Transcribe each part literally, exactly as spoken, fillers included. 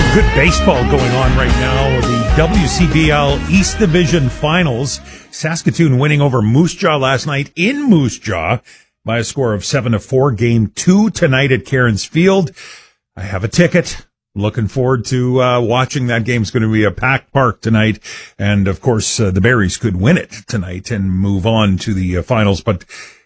Good baseball going on right now. The W C B L East Division Finals. Saskatoon winning over Moose Jaw last night in Moose Jaw by a score of seven to four. Game two tonight at Cairns Field. I have a ticket. Looking forward to uh, watching that game. It's going to be a packed park tonight. And, of course, uh, the Berries could win it tonight and move on to the uh, finals. But,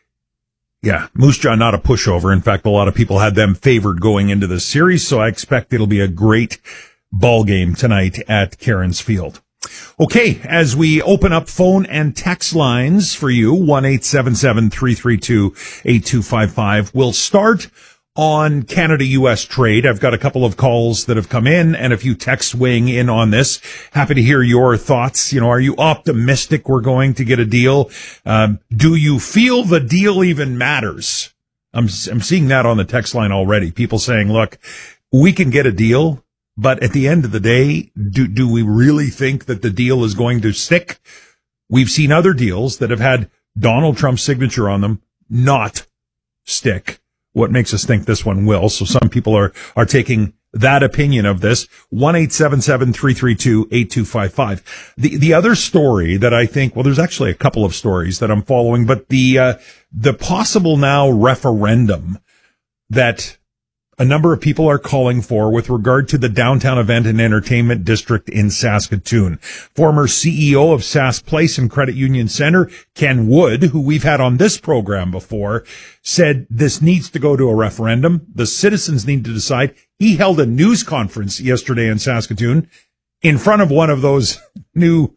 yeah, Moose Jaw not a pushover. In fact, a lot of people had them favored going into the series. So I expect it'll be a great ball game tonight at Cairns Field. Okay, as we open up phone and text lines for you, one eight seven seven, three three two, eight two five five. We'll start on Canada U S trade. I've got a couple of calls that have come in and a few texts weighing in on this. Happy to hear your thoughts. You know, are you optimistic we're going to get a deal? Um, do you feel the deal even matters? I'm, I'm seeing that on the text line already. People saying, look, we can get a deal, but at the end of the day, do, do we really think that the deal is going to stick? We've seen other deals that have had Donald Trump's signature on them not stick. What makes us think this one will? So some people are, are taking that opinion of this. one eight seven seven, three three two, eight two five five. The, the other story that I think, well, there's actually a couple of stories that I'm following, but the, uh, the possible now referendum that a number of people are calling for with regard to the downtown event and entertainment district in Saskatoon. Former C E O of Sask Place and Credit Union Center, Ken Wood, who we've had on this program before, said this needs to go to a referendum. The citizens need to decide. He held a news conference yesterday in Saskatoon in front of one of those new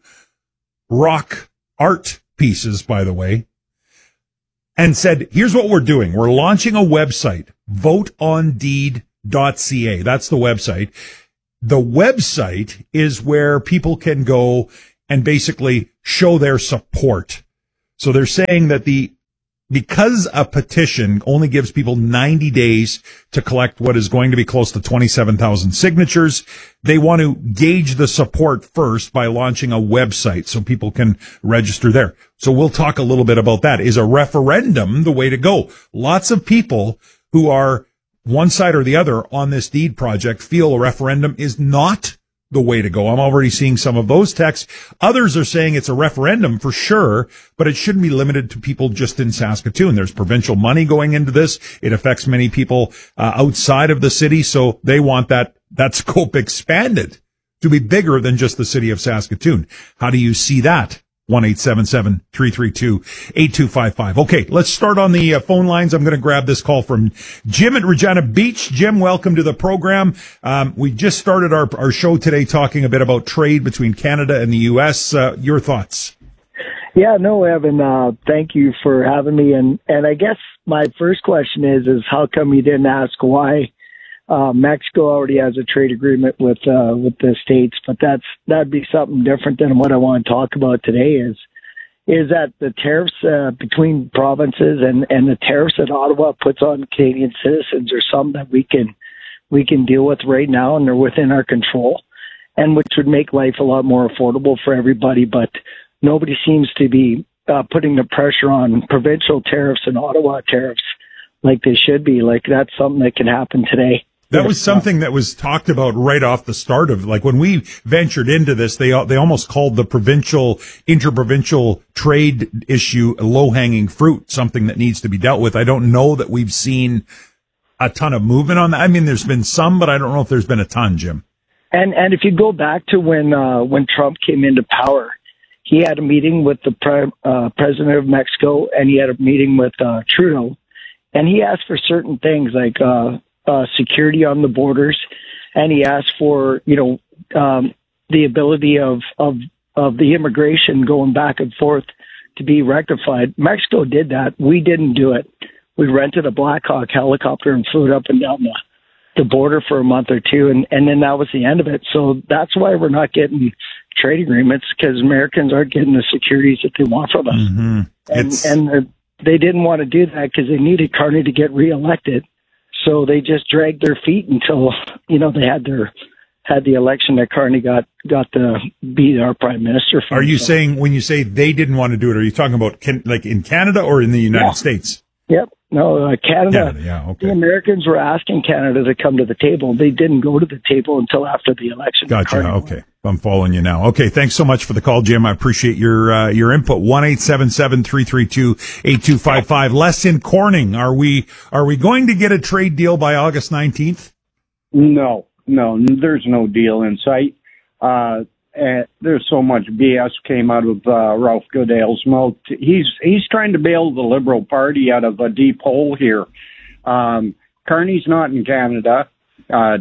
rock art pieces, by the way, and said, here's what we're doing. We're launching a website, vote on deed dot c a. That's the website. The website is where people can go and basically show their support. So they're saying that the because a petition only gives people ninety days to collect what is going to be close to twenty-seven thousand signatures, they want to gauge the support first by launching a website so people can register there. So we'll talk a little bit about that. Is a referendum the way to go? Lots of people who are one side or the other on this deed project feel a referendum is not the way to go. I'm already seeing some of those texts. Others are saying it's a referendum for sure, but it shouldn't be limited to people just in Saskatoon. There's provincial money going into this. It affects many people uh, outside of the city, so they want that, that scope expanded to be bigger than just the city of Saskatoon. How do you see that? one eight seven seven, three three two, eight two five five. Okay, let's start on the uh, phone lines. I'm going to grab this call from Jim at Regina Beach. Jim, welcome to the program. Um, we just started our, our show today talking a bit about trade between Canada and the U S. Uh, your thoughts? Yeah, no, Evan, uh, thank you for having me. And, and I guess my first question is, is how come you didn't ask why Uh, Mexico already has a trade agreement with uh, with the states, but that's that'd be something different than what I want to talk about today. Is is that the tariffs uh, between provinces and, and the tariffs that Ottawa puts on Canadian citizens are something that we can we can deal with right now, and they're within our control, and which would make life a lot more affordable for everybody. But nobody seems to be uh, putting the pressure on provincial tariffs and Ottawa tariffs like they should be. Like that's something that can happen today. That was something that was talked about right off the start of, like, when we ventured into this, they they almost called the provincial, interprovincial trade issue low-hanging fruit, something that needs to be dealt with. I don't know that we've seen a ton of movement on that. I mean, there's been some, but I don't know if there's been a ton, Jim. And and if you go back to when uh, when Trump came into power, he had a meeting with the pre- uh, president of Mexico, and he had a meeting with uh, Trudeau, and he asked for certain things like uh, uh, security on the borders, and he asked for you know um, the ability of, of of the immigration going back and forth to be rectified. Mexico did that. We didn't do it. We rented a Black Hawk helicopter and flew it up and down the, the border for a month or two, and, and then that was the end of it. So that's why we're not getting trade agreements, because Americans aren't getting the securities that they want from us. Mm-hmm. And, and the, they didn't want to do that because they needed Carney to get reelected. So they just dragged their feet until, you know, they had their had the election that Carney got got to be our prime minister. Are you saying, when you say they didn't want to do it, are you talking about can, like in Canada or in the United yeah. States? Yep. No, uh, Canada. Canada, yeah, okay. The Americans were asking Canada to come to the table. They didn't go to the table until after the election. Gotcha. Okay. I'm following you now. Okay. Thanks so much for the call, Jim. I appreciate your, uh, your input. one eight seven seven, three three two, eight two five five. Les in Corning. Are we, are we going to get a trade deal by August nineteenth? No, no, there's no deal in sight. Uh, Uh, there's so much B S came out of uh, Ralph Goodale's mouth. He's he's trying to bail the Liberal Party out of a deep hole here. Um, Carney's not in Canada uh,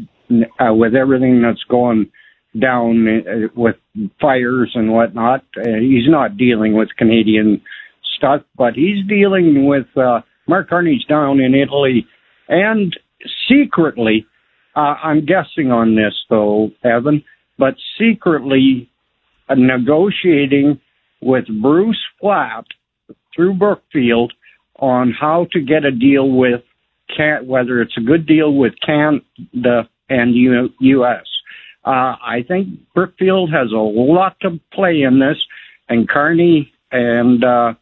uh, with everything that's going down uh, with fires and whatnot. Uh, he's not dealing with Canadian stuff, but he's dealing with uh, Mark Carney's down in Italy, and secretly, uh, I'm guessing on this though, Evan, but secretly uh, negotiating with Bruce Flatt through Brookfield on how to get a deal with, can, whether it's a good deal with Canada and U- U.S. Uh, I think Brookfield has a lot to play in this, and Carney and uh,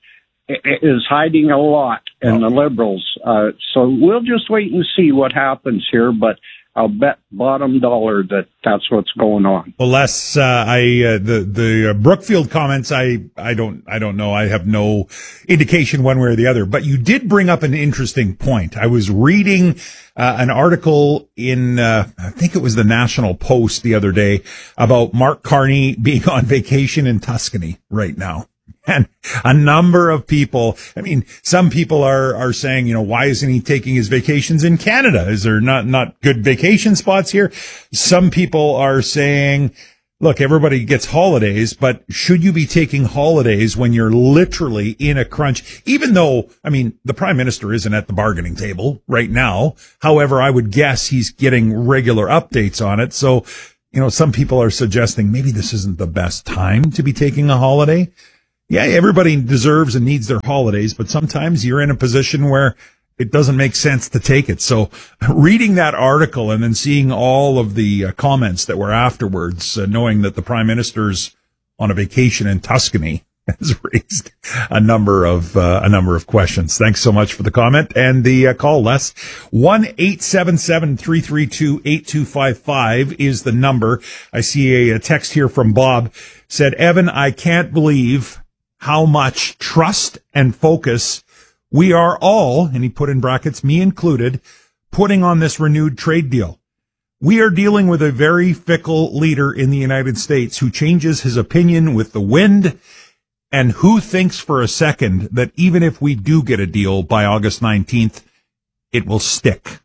is hiding a lot in the Liberals. Uh, so we'll just wait and see what happens here, but I'll bet bottom dollar that that's what's going on. Well, Les, uh, I, uh, the, the uh, Brookfield comments, I, I don't, I don't know. I have no indication one way or the other, but you did bring up an interesting point. I was reading, uh, an article in, uh, I think it was the National Post the other day about Mark Carney being on vacation in Tuscany right now. And a number of people, I mean, some people are, are saying, you know, why isn't he taking his vacations in Canada? Is there not, not good vacation spots here? Some people are saying, look, everybody gets holidays, but should you be taking holidays when you're literally in a crunch? Even though, I mean, the prime minister isn't at the bargaining table right now. However, I would guess he's getting regular updates on it. So, you know, some people are suggesting maybe this isn't the best time to be taking a holiday. Yeah, everybody deserves and needs their holidays, but sometimes you're in a position where it doesn't make sense to take it. So reading that article and then seeing all of the uh, comments that were afterwards, uh, knowing that the prime minister's on a vacation in Tuscany has raised a number of, uh, a number of questions. Thanks so much for the comment and the uh, call, Les. one eight seven seven, three three two, eight two five five is the number. I see a, a text here from Bob. Said, Evan, I can't believe how much trust and focus we are all, and he put in brackets, me included, putting on this renewed trade deal. We are dealing with a very fickle leader in the United States who changes his opinion with the wind and who thinks for a second that even if we do get a deal by August nineteenth, it will stick.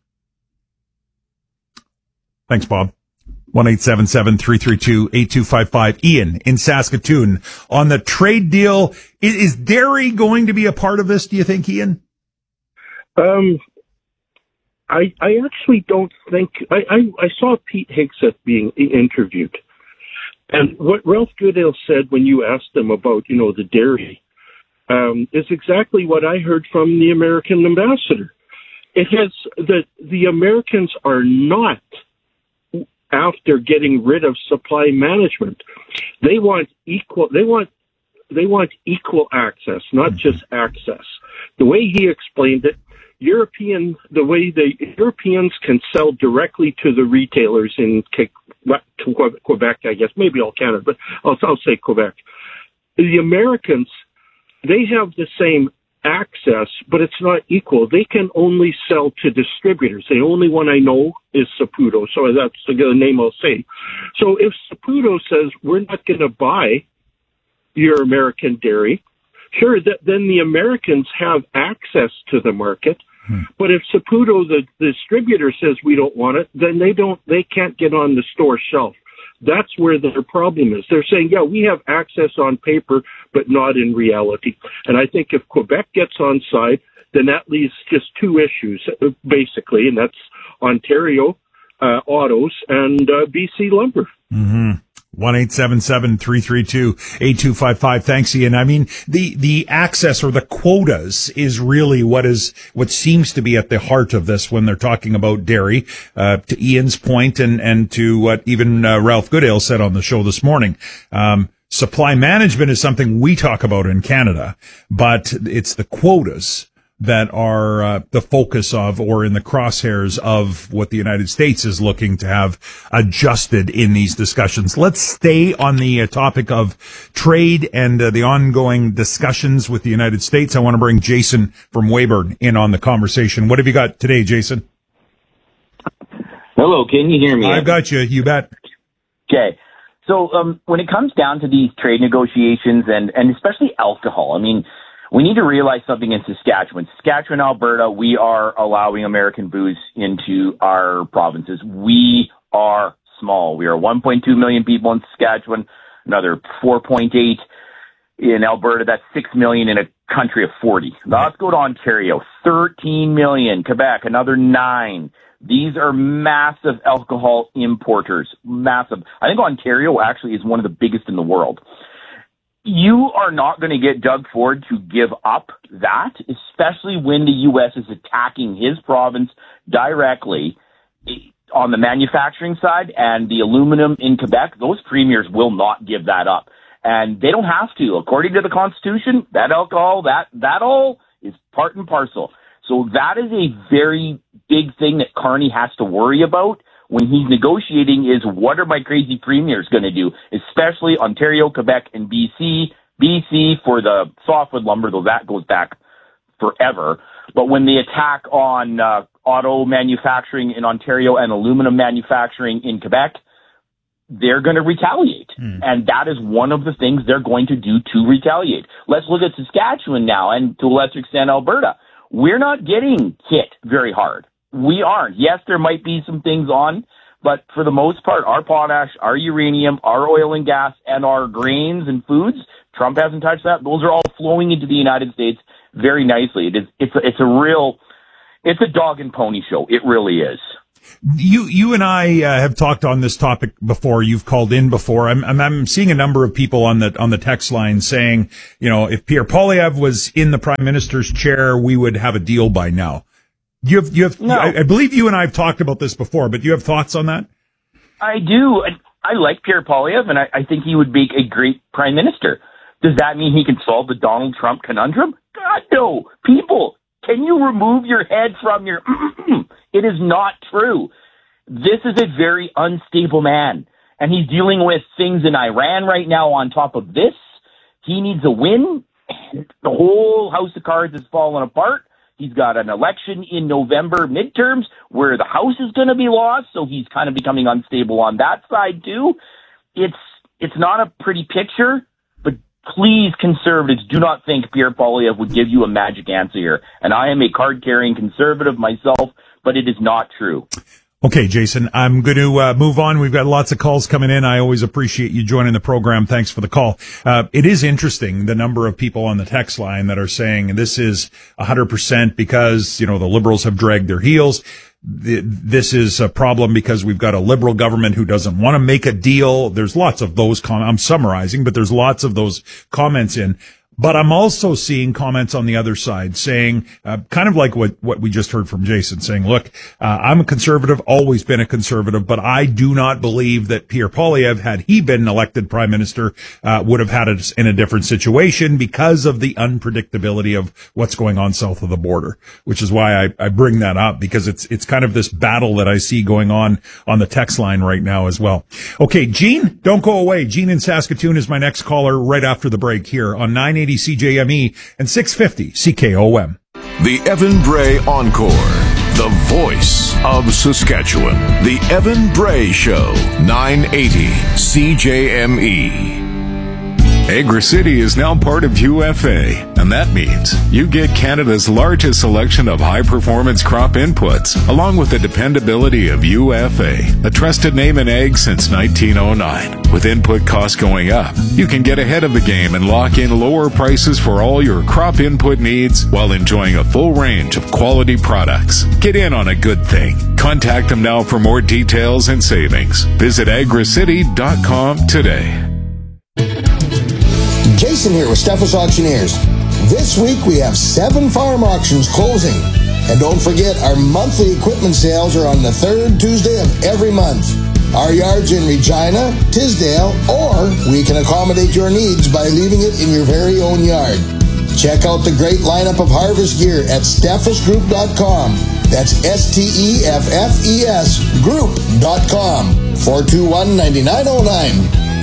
Thanks, Bob. one eight seven seven, three three two, eight two five five. Ian in Saskatoon on the trade deal. Is, is dairy going to be a part of this, do you think, Ian? Um, I I actually don't think, I, I, I saw Pete Hegseth being interviewed. And what Ralph Goodale said when you asked him about, you know, the dairy, um, is exactly what I heard from the American ambassador. It has, the, the Americans are not after getting rid of supply management. They want equal, they want, they want equal access, not just access. The way he explained it, European, the way the Europeans can sell directly to the retailers in Quebec, I guess, maybe all Canada, but I'll, I'll say Quebec. The Americans, they have the same access, but it's not equal. They can only sell to distributors. The only one I know is Saputo, so that's the name I'll say. So if Saputo says, we're not going to buy your American dairy, sure, that, then the Americans have access to the market. Hmm. But if Saputo, the, the distributor, says we don't want it, then they don't, they can't get on the store shelf. That's where their problem is. They're saying, yeah, we have access on paper, but not in reality. And I think if Quebec gets on side, then that leaves just two issues, basically, and that's Ontario uh, autos and uh, B C lumber. Mm-hmm. one eight seven seven, three three two, eight two five five. Thanks, Ian. I mean, the, the access or the quotas is really what is, what seems to be at the heart of this when they're talking about dairy, uh, to Ian's point and, and to what even uh, Ralph Goodale said on the show this morning. Um, supply management is something we talk about in Canada, but it's the quotas that are uh, the focus of or in the crosshairs of what the United States is looking to have adjusted in these discussions. Let's stay on the uh, topic of trade and uh, the ongoing discussions with the United States. I want to bring Jason from Weyburn in on the conversation. What have you got today, Jason? Hello, can you hear me? I've got you. You bet. Okay. So um, when it comes down to these trade negotiations and, and especially alcohol, I mean, we need to realize something in Saskatchewan. Saskatchewan, Alberta, we are allowing American booze into our provinces. We are small. We are one point two million people in Saskatchewan, another four point eight in Alberta. That's six million in a country of forty. Now let's go to Ontario, thirteen million. Quebec, another nine. These are massive alcohol importers. Massive. I think Ontario actually is one of the biggest in the world. You are not going to get Doug Ford to give up that, especially when the U S is attacking his province directly on the manufacturing side and the aluminum in Quebec. Those premiers will not give that up. And they don't have to. According to the Constitution, that alcohol, that, that all is part and parcel. So that is a very big thing that Carney has to worry about when he's negotiating is what are my crazy premiers going to do, especially Ontario, Quebec, and B C. B C for the softwood lumber, though that goes back forever. But when they attack on uh, auto manufacturing in Ontario and aluminum manufacturing in Quebec, they're going to retaliate. Mm. And that is one of the things they're going to do to retaliate. Let's look at Saskatchewan now and to a lesser extent Alberta. We're not getting hit very hard. We aren't. Yes, there might be some things on, but for the most part, our potash, our uranium, our oil and gas, and our grains and foods, Trump hasn't touched that. Those are all flowing into the United States very nicely. It is, it's a, it's a real, it's a dog and pony show. It really is. You, you and I uh, have talked on this topic before. You've called in before. I'm, I'm, I'm seeing a number of people on the, on the text line saying, you know, if Pierre Poilievre was in the prime minister's chair, we would have a deal by now. You have, you have, no. I, I believe you and I have talked about this before, but do you have thoughts on that? I do. I like Pierre Poilievre, and I, I think he would make a great prime minister. Does that mean he can solve the Donald Trump conundrum? God, no. People, can you remove your head from your, it is not true. This is a very unstable man, and he's dealing with things in Iran right now on top of this. He needs a win, and the whole house of cards is falling apart. He's got an election in November midterms where the House is going to be lost, so he's kind of becoming unstable on that side too. It's it's not a pretty picture, but please, conservatives, do not think Pierre Poilievre would give you a magic answer here. And I am a card-carrying conservative myself, but it is not true. Okay, Jason, I'm going to uh, move on. We've got lots of calls coming in. I always appreciate you joining the program. Thanks for the call. Uh, it is interesting, the number of people on the text line that are saying this is one hundred percent because, you know, the Liberals have dragged their heels. This is a problem because we've got a Liberal government who doesn't want to make a deal. There's lots of those comments. I'm summarizing, but there's lots of those comments in. But I'm also seeing comments on the other side saying, uh, kind of like what, what we just heard from Jason saying, look, uh, I'm a conservative, always been a conservative, but I do not believe that Pierre Poilievre, had he been elected prime minister, uh, would have had us in a different situation because of the unpredictability of what's going on south of the border, which is why I, I bring that up, because it's, it's kind of this battle that I see going on on the text line right now as well. Okay, Gene, don't go away. Gene in Saskatoon is my next caller right after the break here on nine eighty C J M E and six fifty C K O M. The Evan Bray Encore, the voice of Saskatchewan. The Evan Bray Show, nine eighty C J M E. Agri-City is now part of U F A, and that means you get Canada's largest selection of high-performance crop inputs, along with the dependability of U F A, a trusted name in ag since nineteen oh nine. With input costs going up, you can get ahead of the game and lock in lower prices for all your crop input needs while enjoying a full range of quality products. Get in on a good thing. Contact them now for more details and savings. Visit agri city dot com today. Jason here with Steffes Auctioneers. This week we have seven farm auctions closing. And don't forget, our monthly equipment sales are on the third Tuesday of every month. Our yard's in Regina, Tisdale, or we can accommodate your needs by leaving it in your very own yard. Check out the great lineup of harvest gear at steffes group dot com. That's S T E F F E S group dot com. four two one, nine nine zero nine.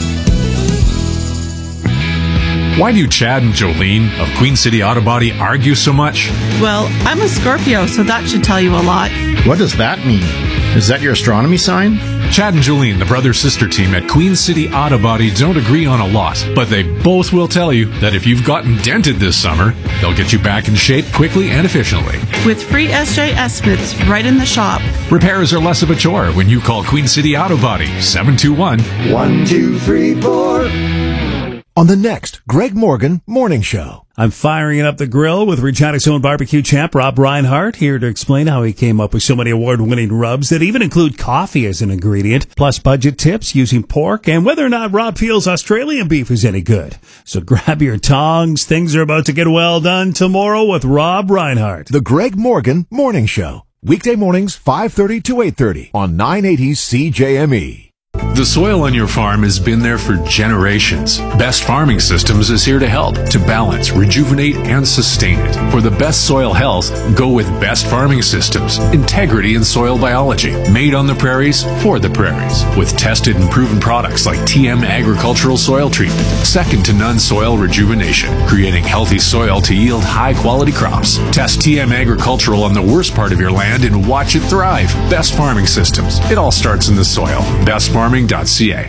Why do Chad and Jolene of Queen City Auto Body argue so much? Well, I'm a Scorpio, so that should tell you a lot. What does that mean? Is that your astronomy sign? Chad and Jolene, the brother-sister team at Queen City Auto Body, don't agree on a lot, but they both will tell you that if you've gotten dented this summer, they'll get you back in shape quickly and efficiently. With free S J estimates right in the shop. Repairs are less of a chore when you call Queen City Auto Body, seven two one, one two three four. On the next Greg Morgan Morning Show. I'm firing up the grill with Regina's own barbecue champ, Rob Reinhardt, here to explain how he came up with so many award-winning rubs that even include coffee as an ingredient, plus budget tips using pork, and whether or not Rob feels Australian beef is any good. So grab your tongs. Things are about to get well done tomorrow with Rob Reinhardt. The Greg Morgan Morning Show. Weekday mornings, five thirty to eight thirty on nine eighty C J M E. The soil on your farm has been there for generations. Best Farming Systems is here to help, to balance, rejuvenate, and sustain it. For the best soil health, go with Best Farming Systems. Integrity in soil biology. Made on the prairies, for the prairies. With tested and proven products like T M Agricultural Soil Treatment. Second to none soil rejuvenation. Creating healthy soil to yield high-quality crops. Test T M Agricultural on the worst part of your land and watch it thrive. Best Farming Systems. It all starts in the soil. Best Farming dot C A.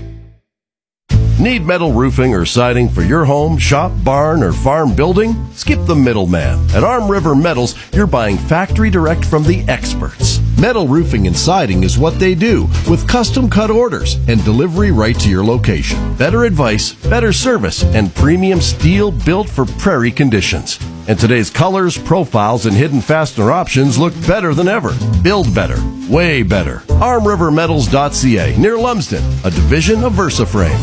Need metal roofing or siding for your home, shop, barn, or farm building? Skip the middleman. At Arm River Metals, you're buying factory direct from the experts. Metal roofing and siding is what they do, with custom cut orders and delivery right to your location. Better advice, better service, and premium steel built for prairie conditions. And today's colors, profiles, and hidden fastener options look better than ever. Build better. Way better. Arm River Metals dot C A, near Lumsden, a division of VersaFrame.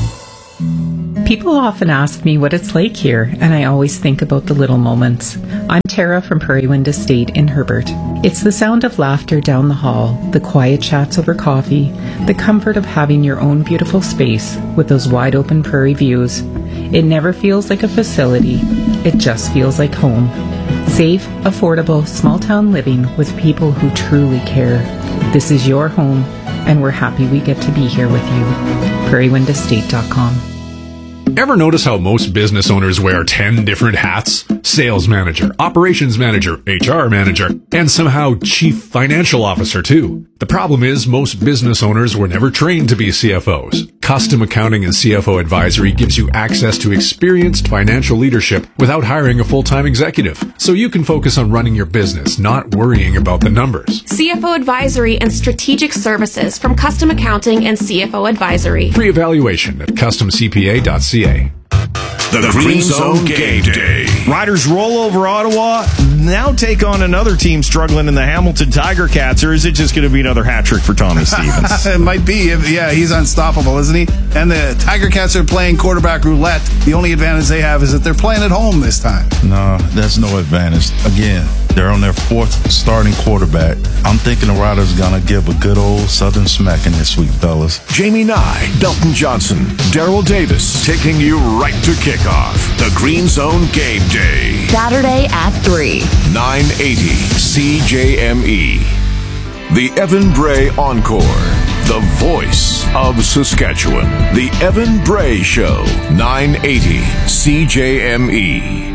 People often ask me what it's like here, and I always think about the little moments. I'm Tara from Prairie Wind Estate in Herbert. It's the sound of laughter down the hall, the quiet chats over coffee, the comfort of having your own beautiful space with those wide open prairie views. It never feels like a facility, it just feels like home. Safe, affordable, small town living with people who truly care. This is your home, and we're happy we get to be here with you. prairie wind estate dot com. Ever notice how most business owners wear ten different hats? Sales manager, operations manager, H R manager, and somehow chief financial officer too. The problem is most business owners were never trained to be C F Os. Custom Accounting and C F O Advisory gives you access to experienced financial leadership without hiring a full-time executive. So you can focus on running your business, not worrying about the numbers. C F O Advisory and Strategic Services from Custom Accounting and C F O Advisory. Free evaluation at custom c p a dot c a. The, the Green Zone Game Day. Riders roll over Ottawa, now take on another team struggling in the Hamilton Tiger Cats, or is it just going to be another hat trick for Tommy Stevens? It might be. Yeah, he's unstoppable, isn't he? And the Tiger Cats are playing quarterback roulette. The only advantage they have is that they're playing at home this time. No, that's no advantage. Again, they're on their fourth starting quarterback. I'm thinking the Riders are going to give a good old Southern smacking this week, fellas. Jamie Nye, Belton Johnson, Daryl Davis, taking you right to kickoff. The Green Zone Game Day. Saturday at three. nine eighty C J M E. The Evan Bray Encore. The voice of Saskatchewan. The Evan Bray Show. nine eighty C J M E.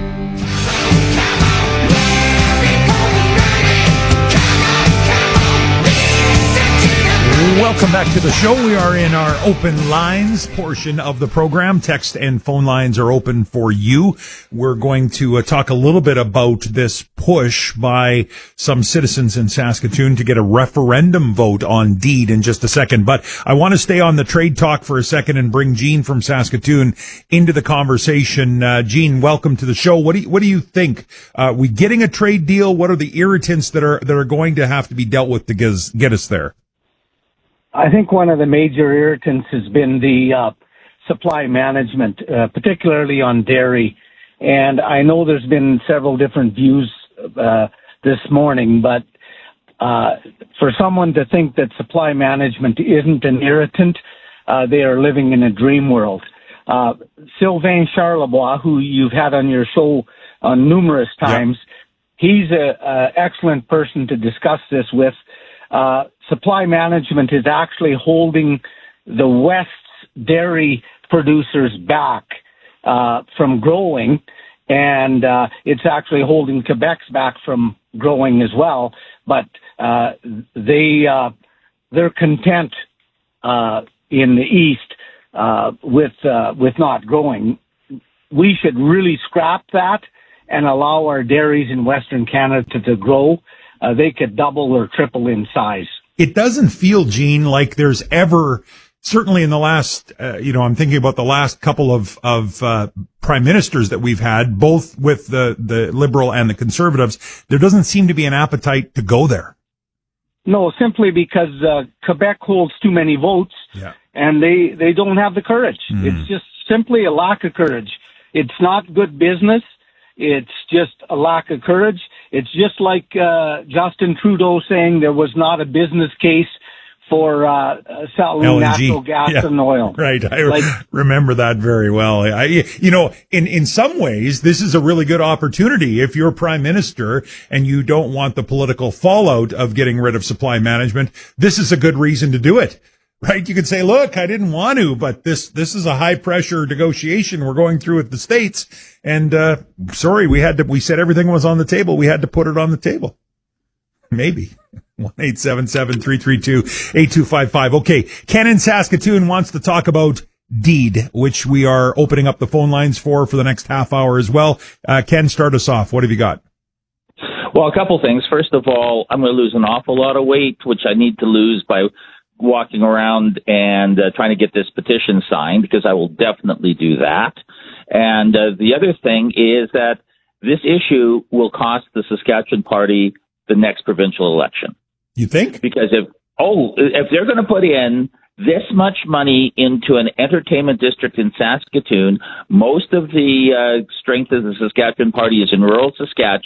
Welcome back to the show. We are in our open lines portion of the program. Text and phone lines are open for you. We're going to uh, talk a little bit about this push by some citizens in Saskatoon to get a referendum vote on deed in just a second. But I want to stay on the trade talk for a second and bring Gene from Saskatoon into the conversation. Uh, Gene, welcome to the show. What do you, what do you think? Uh, we getting a trade deal? What are the irritants that are that are going to have to be dealt with to get us, get us there? I think one of the major irritants has been the uh, supply management, uh, particularly on dairy. And I know there's been several different views uh, this morning, but uh, for someone to think that supply management isn't an irritant, uh, they are living in a dream world. Uh, Sylvain Charlebois, who you've had on your show on numerous times. Yep. He's an excellent person to discuss this with. Uh, supply management is actually holding the West's dairy producers back uh, from growing, and uh, it's actually holding Quebec's back from growing as well. But uh, they uh, they're content uh, in the East uh, with uh, with not growing. We should really scrap that and allow our dairies in Western Canada to, to grow. Uh, they could double or triple in size. It doesn't feel, Gene, like there's ever, certainly in the last, uh, you know, I'm thinking about the last couple of, of, uh, prime ministers that we've had, both with the, the Liberal and the Conservatives, there doesn't seem to be an appetite to go there. No, simply because, uh, Quebec holds too many votes. Yeah. And they, they don't have the courage. Mm. It's just simply a lack of courage. It's not good business. It's just a lack of courage. It's just like uh, Justin Trudeau saying there was not a business case for uh, selling L N G. natural gas Yeah, and oil. Right. I like, remember that very well. I, you know, in, in some ways, this is a really good opportunity. If you're prime minister and you don't want the political fallout of getting rid of supply management, this is a good reason to do it. Right? You could say, look, I didn't want to, but this, this is a high pressure negotiation we're going through with the states. And, uh, sorry, we had to, we said everything was on the table. We had to put it on the table. Maybe. one eight seven seven, three three two, eight two five five. Okay. Ken in Saskatoon wants to talk about Deed, which we are opening up the phone lines for, for the next half hour as well. Uh, Ken, start us off. What have you got? Well, a couple things. First of all, I'm going to lose an awful lot of weight, which I need to lose by walking around and uh, trying to get this petition signed, because I will definitely do that. And uh, the other thing is that this issue will cost the Saskatchewan Party the next provincial election. You think? Because if, oh, if they're going to put in this much money into an entertainment district in Saskatoon, most of the uh, strength of the Saskatchewan Party is in rural Saskatchewan.